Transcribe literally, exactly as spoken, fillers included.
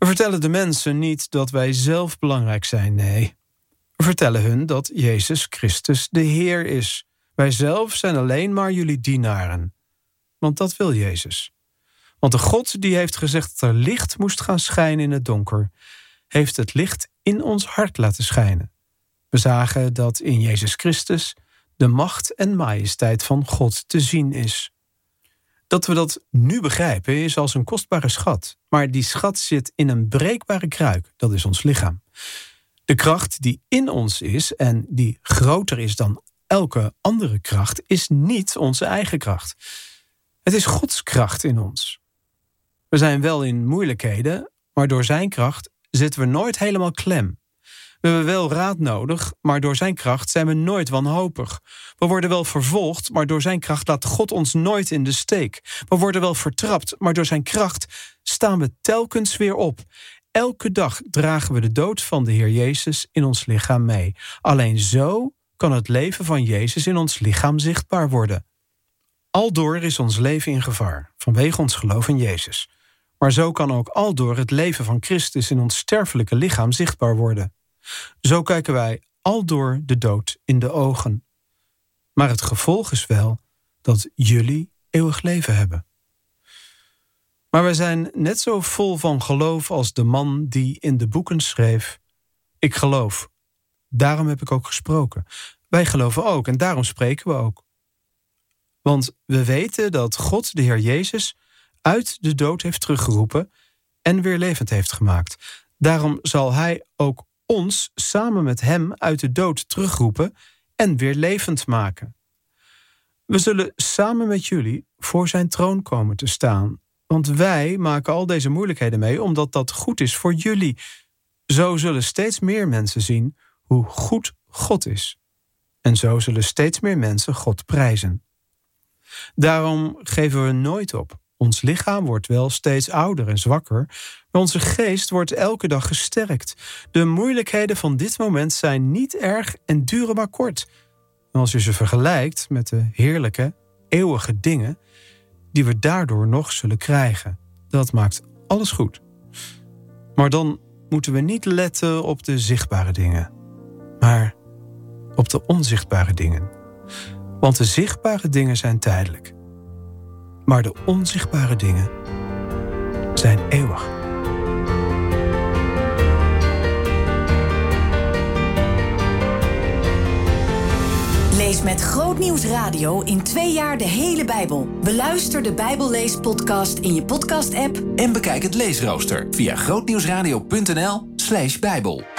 We vertellen de mensen niet dat wij zelf belangrijk zijn, nee. We vertellen hun dat Jezus Christus de Heer is. Wij zelf zijn alleen maar jullie dienaren. Want dat wil Jezus. Want de God die heeft gezegd dat er licht moest gaan schijnen in het donker, heeft het licht in ons hart laten schijnen. We zagen dat in Jezus Christus de macht en majesteit van God te zien is. Dat we dat nu begrijpen is als een kostbare schat. Maar die schat zit in een breekbare kruik, dat is ons lichaam. De kracht die in ons is en die groter is dan elke andere kracht, is niet onze eigen kracht. Het is Gods kracht in ons. We zijn wel in moeilijkheden, maar door zijn kracht zitten we nooit helemaal klem. We hebben wel raad nodig, maar door zijn kracht zijn we nooit wanhopig. We worden wel vervolgd, maar door zijn kracht laat God ons nooit in de steek. We worden wel vertrapt, maar door zijn kracht staan we telkens weer op. Elke dag dragen we de dood van de Heer Jezus in ons lichaam mee. Alleen zo kan het leven van Jezus in ons lichaam zichtbaar worden. Aldoor is ons leven in gevaar, vanwege ons geloof in Jezus. Maar zo kan ook aldoor het leven van Christus in ons sterfelijke lichaam zichtbaar worden. Zo kijken wij aldoor de dood in de ogen. Maar het gevolg is wel dat jullie eeuwig leven hebben. Maar wij zijn net zo vol van geloof als de man die in de boeken schreef: ik geloof, daarom heb ik ook gesproken. Wij geloven ook en daarom spreken we ook. Want we weten dat God de Heer Jezus uit de dood heeft teruggeroepen en weer levend heeft gemaakt. Daarom zal hij ook ons samen met hem uit de dood terugroepen en weer levend maken. We zullen samen met jullie voor zijn troon komen te staan. Want wij maken al deze moeilijkheden mee omdat dat goed is voor jullie. Zo zullen steeds meer mensen zien hoe goed God is. En zo zullen steeds meer mensen God prijzen. Daarom geven we nooit op. Ons lichaam wordt wel steeds ouder en zwakker, maar onze geest wordt elke dag gesterkt. De moeilijkheden van dit moment zijn niet erg en duren maar kort. En als je ze vergelijkt met de heerlijke, eeuwige dingen die we daardoor nog zullen krijgen, dat maakt alles goed. Maar dan moeten we niet letten op de zichtbare dingen, maar op de onzichtbare dingen. Want de zichtbare dingen zijn tijdelijk. Maar de onzichtbare dingen zijn eeuwig. Lees met Grootnieuws Radio in twee jaar de hele Bijbel. Beluister de Bijbelleespodcast in je podcast-app en bekijk het leesrooster via grootnieuwsradio punt n l slash bijbel.